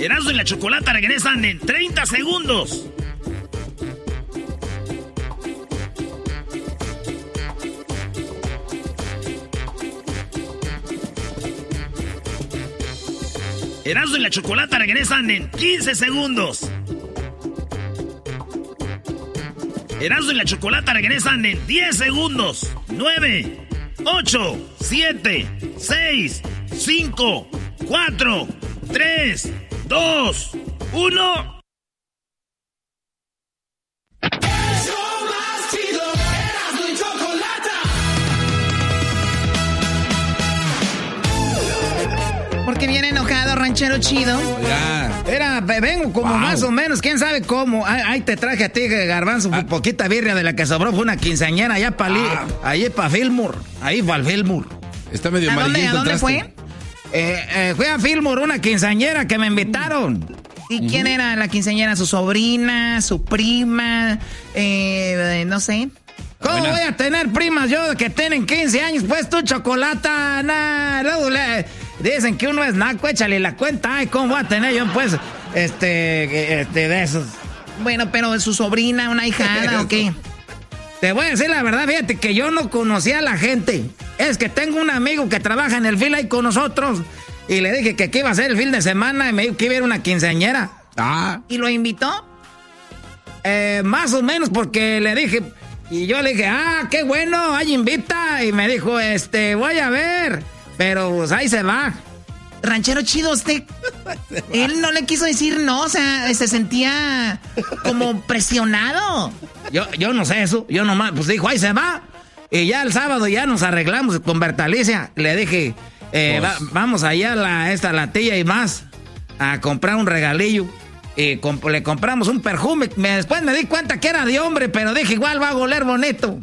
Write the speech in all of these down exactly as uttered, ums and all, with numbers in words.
Erasmo y la Chocolata regresan en treinta segundos. Erasmo y la Chocolata regresan en quince segundos. Erasmo y la Chocolata regresan en diez segundos. nueve, ocho, siete, seis, cinco, cuatro, tres, dos, uno. Porque viene enojado, ranchero chido. Ya. Era, vengo como wow. más o menos, quién sabe cómo. Ahí, ahí te traje a ti, Garbanzo, ah. poquita birria de la que sobró. Fue una quinceañera allá para ah. allí para Fillmore. Ahí fue al Fillmore. Está medio ¿A dónde, ¿a dónde fue? Eh, eh, fui a Fillmore, una quinceañera que me invitaron. ¿Y quién uh-huh. era la quinceañera? ¿Su sobrina? ¿Su prima? Eh, no sé. ¿Cómo Buena. voy a tener primas yo que tienen quince años? Pues tú, Chocolata, nah, luego le dicen que uno es naco, échale la cuenta. Ay, ¿cómo voy a tener yo, pues, este, este, de esos? Bueno, pero su sobrina, una hijada, ¿o qué? Te voy a decir la verdad, fíjate que yo no conocía a la gente. Es que tengo un amigo que trabaja en el fil ahí con nosotros. Y le dije que, que iba a ser el fin de semana y me dijo que iba a ir una quinceañera. Ah. ¿Y lo invitó? Eh, más o menos, porque le dije... Y yo le dije, ah, qué bueno, ahí invita. Y me dijo, este, voy a ver. Pero pues ahí se va. Ranchero chido, usted... Él no le quiso decir no, o sea, se sentía como presionado. Yo, yo no sé eso, yo nomás, pues dijo, ahí se va. Y ya el sábado ya nos arreglamos con Bertalicia. Le dije, eh, pues. va, vamos allá a la, esta, la tía y más, a comprar un regalillo. Y comp- le compramos un perfume. Me, después me di cuenta que era de hombre, pero dije, igual va a oler bonito.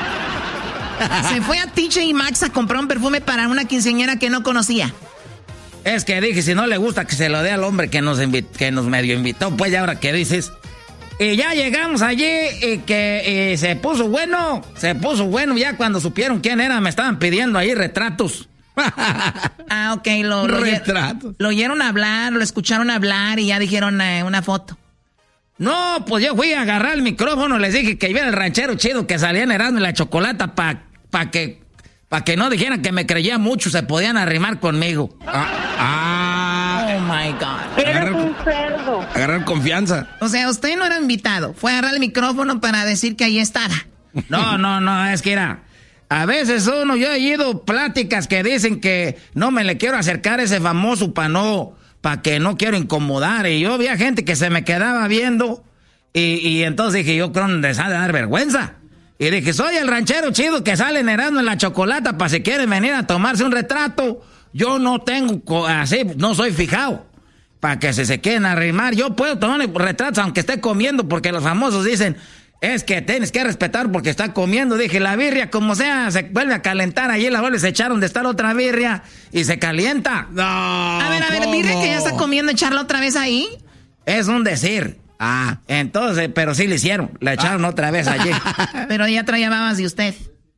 Se fue a T J Maxx a comprar un perfume para una quinceañera que no conocía. Es que dije, si no le gusta que se lo dé al hombre que nos, invi- que nos medio invitó, pues ya ahora que dices. Y ya llegamos allí y que y se puso bueno, se puso bueno. Ya cuando supieron quién era, me estaban pidiendo ahí retratos. Ah, ok, lo, lo, retratos. Lo oyeron hablar, lo escucharon hablar y ya dijeron eh, una foto. No, pues yo fui a agarrar el micrófono, les dije que iba el ranchero chido que salía en Erasmo y la Chocolata para pa que, pa que no dijeran que me creía mucho, se podían arrimar conmigo. Ah, ah. Oh my God. Eres agarrar, un cerdo. Agarrar confianza. O sea, usted no era invitado, fue a agarrar el micrófono para decir que ahí estaba. No, no, no, es que era... A veces uno, yo he oído pláticas que dicen que no me le quiero acercar a ese famoso para no, para que no quiero incomodar. Y yo había gente que se me quedaba viendo y, y entonces dije, yo creo que les ha de dar vergüenza. Y dije, soy el ranchero chido que sale en Erasmo en la Chocolata para si quieren venir a tomarse un retrato. Yo no tengo, así, no soy fijado. Para que se, se quieren arrimar. Yo puedo tomar retratos aunque esté comiendo porque los famosos dicen... Es que tienes que respetar porque está comiendo. Dije, la birria, como sea, se vuelve a calentar. Allí la vuelve, se echaron de estar otra birria y se calienta. No. A ver, a ver, ¿cómo? birria que ya está comiendo, echarla otra vez ahí. Es un decir. Ah. Entonces, pero sí le hicieron. La echaron ah. otra vez allí. Pero ya traía babas de usted.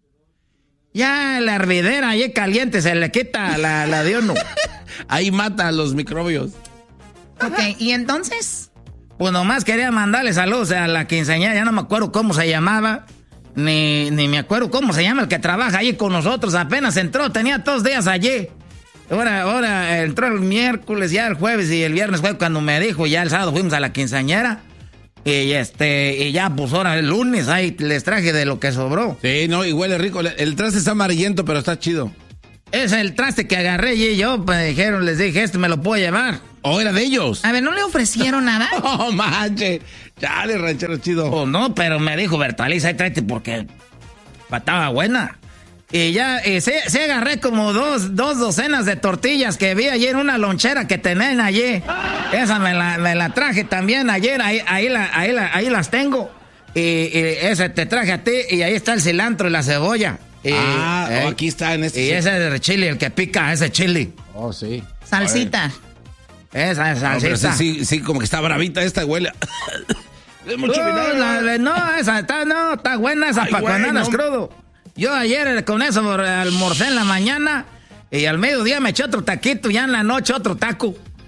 Ya la hervidera allí caliente se le quita la, la de uno. Ahí mata a los microbios. Ok, ¿y entonces? Pues nomás quería mandarle saludos a la quinceañera, ya no me acuerdo cómo se llamaba, ni, ni me acuerdo cómo se llama el que trabaja allí con nosotros, apenas entró, tenía dos días allí. Ahora, ahora entró el miércoles, ya el jueves y el viernes fue cuando me dijo, ya el sábado fuimos a la quinceañera. Y este, y ya pues ahora el lunes ahí les traje de lo que sobró. Sí, no, y huele rico, el traste está amarillento, pero está chido. Es el traste que agarré y yo, me dijeron, les dije, este me lo puedo llevar. ¿O oh, era de ellos? A ver, ¿no le ofrecieron nada? Oh, manche. Chale, ranchero chido. Oh, no, pero me dijo Bertaliza, ahí tráete porque estaba buena. Y ya, eh, se, se agarré como dos, dos docenas de tortillas que vi ayer en una lonchera que tenían allí. Esa me la, me la traje también ayer, ahí, ahí, la, ahí, la, ahí las tengo. Y, y ese te traje a ti y ahí está el cilantro y la cebolla. Y, ah, eh, oh, aquí está en este. Y sí. ese es el chile, el que pica, ese chile. Oh, sí. Salsita. Esa es salsita. No, sí, sí, como que está bravita esta, huele. Es mucho vinagre. No, la, no, esa está, no, está buena esa para cuando andas no. crudo. Yo ayer con eso almorcé en la mañana y al mediodía me eché otro taquito y ya en la noche otro taco.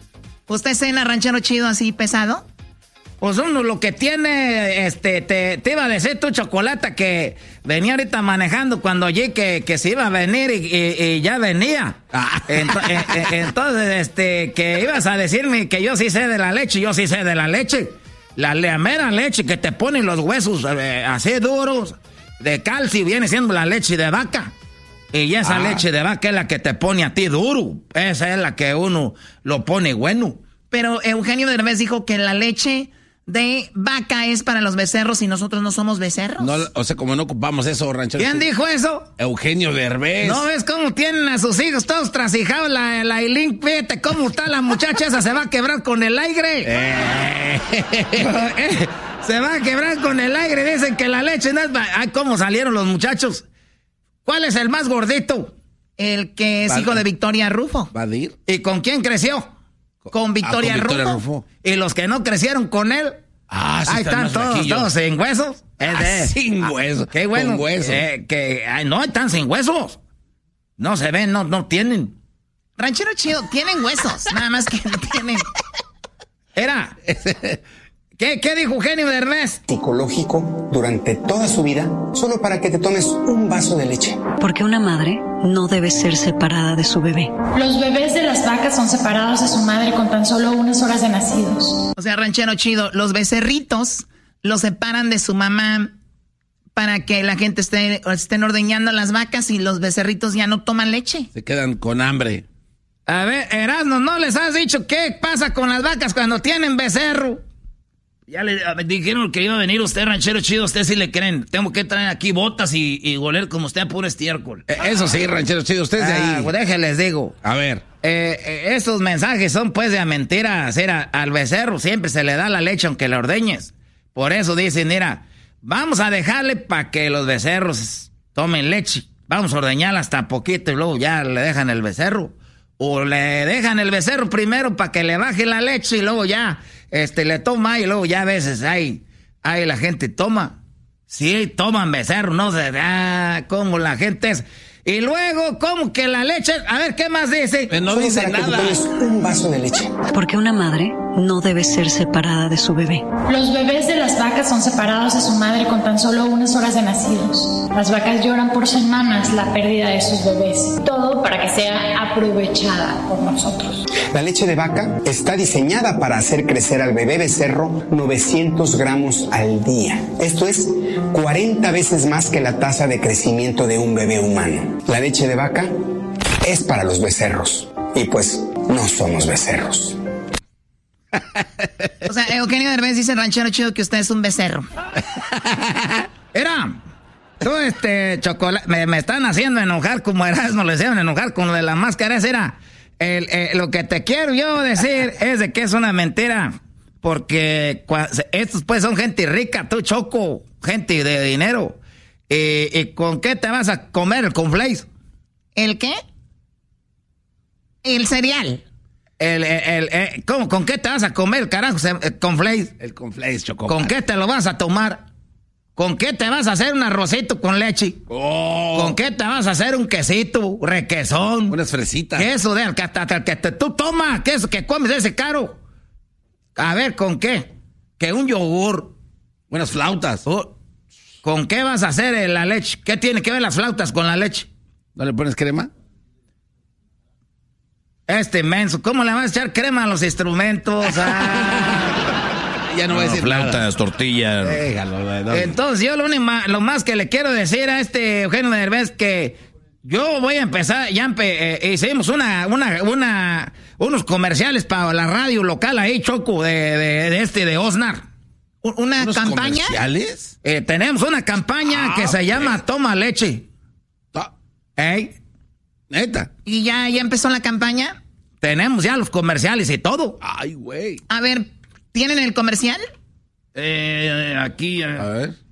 ¿Usted cena ranchero chido así pesado? Pues uno lo que tiene, este, te, te iba a decir tu Chocolata que venía ahorita manejando cuando oí que, que se iba a venir y, y, y ya venía. Ah. Ent, eh, entonces, este, que ibas a decirme que yo sí sé de la leche, yo sí sé de la leche. La, la mera leche que te pone los huesos eh, así duros, de calcio, viene siendo la leche de vaca. Y esa ah. leche de vaca es la que te pone a ti duro. Esa es la que uno lo pone bueno. Pero Eugenio Derbez dijo que la leche de vaca es para los becerros y nosotros no somos becerros. No, o sea, como no ocupamos eso, ranchero. ¿Quién dijo eso? Eugenio Derbez. ¿No ves cómo tienen a sus hijos todos trasijados? La, la Eileen, fíjate cómo está la muchacha esa, se va a quebrar con el aire. Eh. Se va a quebrar con el aire, dicen que la leche no es... Ay, ¿cómo salieron los muchachos? ¿Cuál es el más gordito? El que es Badir. Hijo de Victoria Rufo. ¿Badir? ¿Y con quién creció? Con Victoria, ah, con Victoria Rufo. Rufo. Y los que no crecieron con él. Ah, sí, ahí están, están todos, todos sin huesos. Ah, de, sin ah, huesos. Qué bueno. Con huesos. Eh, que ay, no, están sin huesos. No se ven, no, no tienen. Ranchero chido, tienen huesos. Nada más que no tienen. Era. ¿Qué, ¿Qué dijo Eugenio Derbez? Psicológico durante toda su vida, solo para que te tomes un vaso de leche. Porque una madre no debe ser separada de su bebé. Los bebés de las vacas son separados de su madre con tan solo unas horas de nacidos. O sea, ranchero chido, los becerritos los separan de su mamá para que la gente esté estén ordeñando las vacas y los becerritos ya no toman leche. Se quedan con hambre. A ver, Erasmo, ¿no les has dicho qué pasa con las vacas cuando tienen becerro? Ya le dijeron que iba a venir usted, ranchero chido, usted sí le creen. Tengo que traer aquí botas y, y goler como usted a puro estiércol. Eh, eso sí, ranchero chido, usted es de ah, ahí. Pues déjenles digo. A ver. Eh, eh, estos mensajes son pues de mentiras. Era, al becerro siempre se le da la leche aunque le ordeñes. Por eso dicen, mira, vamos a dejarle para que los becerros tomen leche. Vamos a ordeñarla hasta poquito y luego ya le dejan el becerro. O le dejan el becerro primero para que le baje la leche y luego ya este, le toma y luego ya a veces ahí, ahí la gente toma. Sí, toman becerro, no sé, ah, cómo la gente es. Y luego, ¿cómo que la leche? A ver, ¿qué más dice? Eh, no dice nada. Que te tomes un vaso de leche. Porque una madre no debe ser separada de su bebé. Los bebés de las vacas son separados de su madre con tan solo unas horas de nacidos. Las vacas lloran por semanas la pérdida de sus bebés. Todo para que sea aprovechada por nosotros. La leche de vaca está diseñada para hacer crecer al bebé becerro novecientos gramos al día. Esto es cuarenta veces más que la tasa de crecimiento de un bebé humano. La leche de vaca es para los becerros. Y pues no somos becerros. O sea, Eugenio Derbez dice, ranchero chido, que usted es un becerro. Era, tú este, chocolate, me, me están haciendo enojar como Erasmo, le hicieron enojar con lo de la máscara. Era, el, el, lo que te quiero yo decir es de que es una mentira. Porque cua, estos pues son gente rica, tú Choco, gente de dinero. ¿Y, y con qué te vas a comer el cornflakes? ¿El qué? El cereal. El, el, el, el, ¿Cómo? ¿Con qué te vas a comer, carajo, el cornflakes? El cornflakes, Choco. ¿Con qué te lo vas a tomar? ¿Con qué te vas a hacer un arrocito con leche? Oh. ¿Con qué te vas a hacer un quesito, requesón? Unas fresitas. Queso de que hasta que te, tú toma, queso que comes ese caro. A ver, ¿con qué? Que un yogur. Unas flautas. Oh. ¿Con qué vas a hacer la leche? ¿Qué tiene que ver las flautas con la leche? ¿No le pones crema? Este menso, ¿cómo le vas a echar crema a los instrumentos? Ah. Ya no, no voy a decir flautas, nada. Tortillas. Déjalo, no. Entonces yo lo, único, lo más que le quiero decir a este Eugenio Derbez que yo voy a empezar, ya empe, eh, hicimos una, una, una, unos comerciales para la radio local ahí, Choco, de, de, de este, de Osnar. ¿Una ¿Unos campaña? comerciales? Eh, tenemos una campaña ah, que se okay. llama Toma Leche. Ah. ¿Eh? Neta. ¿Y ya, ya empezó la campaña? Tenemos ya los comerciales y todo. Ay, güey. A ver, ¿tienen el comercial? Eh, aquí. Eh. A ver.